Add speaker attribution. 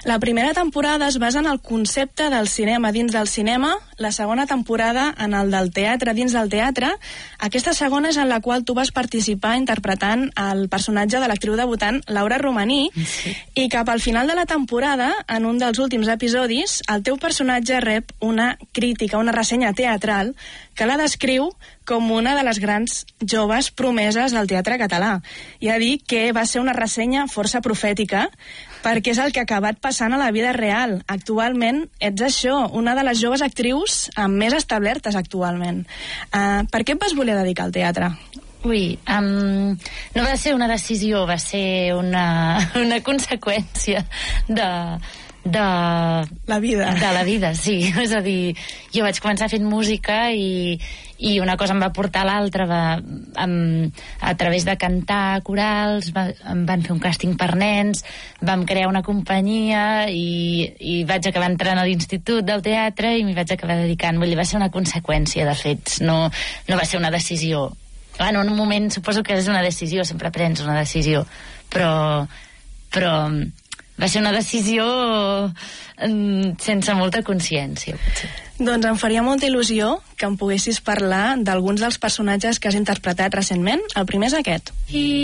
Speaker 1: La primera temporada es basa en el concepte del cinema dins del cinema, la segona temporada en el del teatre dins del teatre. Aquesta segona és en la qual tu vas participar interpretant el personatge de l'actriu debutant Laura Romaní, i cap al final de la temporada, en un dels últims episodis, el teu personatge rep una crítica, una ressenya teatral que la descriu com una de les grans joves promeses del teatre català. I a dir que va ser una ressenya força profètica, perquè és el que ha acabat passant a la vida real. Actualment ets això, una de les joves actrius més establertes actualment. Per què et vas voler dedicar al teatre?
Speaker 2: Ui, no va ser una decisió, va ser una conseqüència de
Speaker 1: la vida.
Speaker 2: De la vida, sí. És a dir, jo vaig començar fent música i una cosa em va portar a l'altra. A través de cantar corals, em van fer un càsting per nens, vam crear una companyia i vaig acabar entrant a l'institut del teatre i m'hi vaig acabar dedicant. Vull dir, va ser una conseqüència de fets, no va ser una decisió. En un moment suposo que és una decisió, sempre prens una decisió, però va ser una decisió sense molta consciència, potser.
Speaker 1: Doncs em faria molta il·lusió que em poguessis parlar d'alguns dels personatges que has interpretat recentment. El primer és aquest.